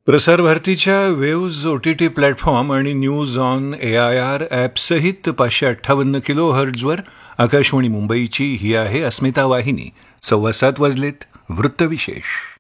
प्रसार भारतीच्या waves OTT platform आणि news on AIR ॲपसहित 558 kilo हर्ट्झवर Akashvani मुंबईची ही आहे अस्मिता वाहिनी. 7:15 वाजलेत. वृत्तविशेष.